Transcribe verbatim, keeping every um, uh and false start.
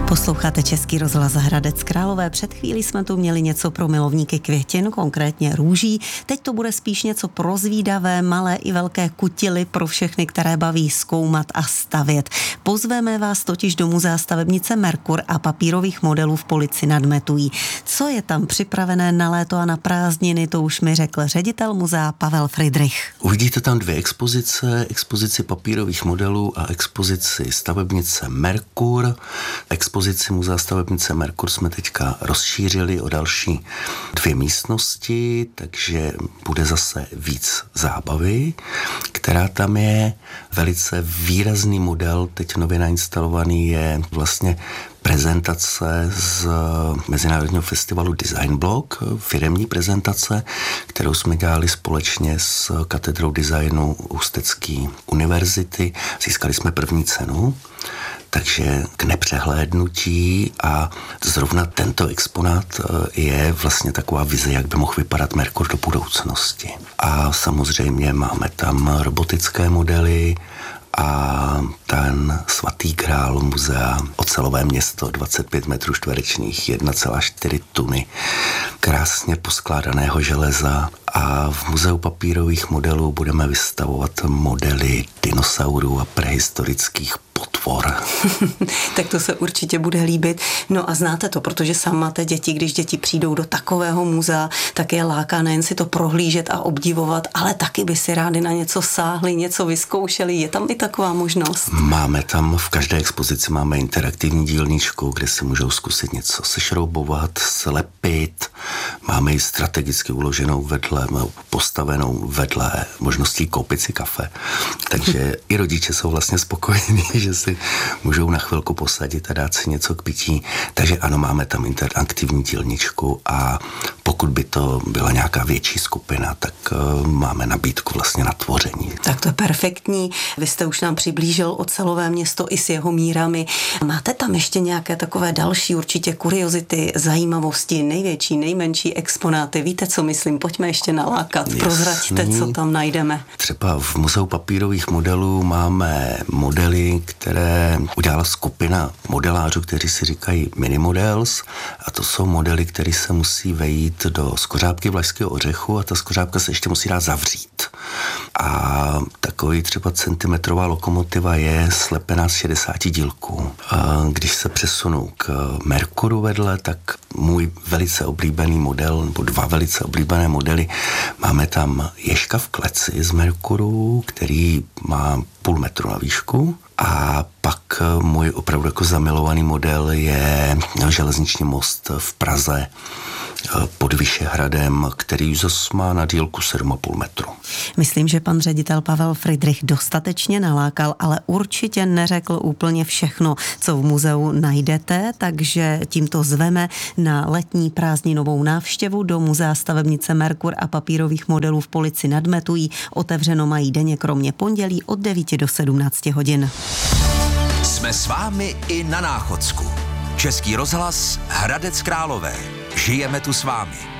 Posloucháte Český rozhlas Hradec Králové. Před chvílí jsme tu měli něco pro milovníky květin, konkrétně růží. Teď to bude spíš něco pro zvídavé, malé i velké kutily pro všechny, které baví zkoumat a stavět. Pozveme vás totiž do muzea stavebnice Merkur a papírových modelů v Polici nad Metují. Co je tam připravené na léto a na prázdniny, to už mi řekl ředitel muzea Pavel Fridrich. Uvidíte tam dvě expozice, expozici papírových modelů a expozici stavebnice Merkur. Expozici muzea stavebnice Merkur jsme teďka rozšířili o další dvě místnosti, takže bude zase víc zábavy, která tam je. Velice výrazný model, teď nově nainstalovaný, je vlastně prezentace z Mezinárodního festivalu Design Block, firemní prezentace, kterou jsme dělali společně s katedrou designu Ústecké univerzity. Získali jsme první cenu, takže k nepřehlédnutí, a zrovna tento exponát je vlastně taková vize, jak by mohl vypadat Merkur do budoucnosti. A samozřejmě máme tam robotické modely a ten svatý král muzea, ocelové město, dvacet pět metrů čtverečních, jedna celá čtyři tuny krásně poskládaného železa. A v muzeu papírových modelů budeme vystavovat modely dinosaurů a prehistorických potvor. Tak to se určitě bude líbit. No a znáte to, protože sám máte děti, když děti přijdou do takového muzea, tak je láká nejen si to prohlížet a obdivovat, ale taky by si rádi na něco sáhli, něco vyzkoušeli. Je tam i taková možnost? Máme tam, v každé expozici máme interaktivní dílničku, kde si můžou zkusit něco sešroubovat, slepit. Máme ji strategicky uloženou vedle, postavenou vedle možností koupit si kafe. Takže i rodiče jsou vlastně spokojení, že si můžou na chvilku posadit a dát si něco k pití. Takže ano, máme tam interaktivní dílničku, a pokud by to byla nějaká větší skupina, tak uh, máme nabídku vlastně na tvoření. Tak to je perfektní. Vy jste už nám přiblížil ocelové město i s jeho mírami. Máte tam ještě nějaké takové další určitě kuriozity, zajímavosti, největší, nejmenší exponáty? Víte, co myslím? Pojďme ještě nalákat. Prozraďte, co tam najdeme. Třeba v muzeu papírových modelů máme modely, které udělala skupina modelářů, kteří si říkají minimodels, a to jsou modely, které se musí vejít do skořápky vlašského ořechu a ta skořápka se ještě musí dát zavřít. A takový třeba centimetrová lokomotiva je slepená z šedesáti dílků. A když se přesunu k Merkuru vedle, tak můj velice oblíbený model, nebo dva velice oblíbené modely, máme tam ježka v kleci z Merkuru, který má půl metru na výšku. A pak můj opravdu jako zamilovaný model je železniční most v Praze pod Vyšehradem, který zase má na dílku sedm a půl metru. Myslím, že pan ředitel Pavel Fridrich dostatečně nalákal, ale určitě neřekl úplně všechno, co v muzeu najdete, takže tímto zveme na letní prázdninovou návštěvu do muzea stavebnice Merkur a papírových modelů v Polici nad Metují. Otevřeno mají denně kromě pondělí od devíti do sedmnácti hodin. Jsme s vámi i na Náchodsku. Český rozhlas Hradec Králové. Žijeme tu s vámi.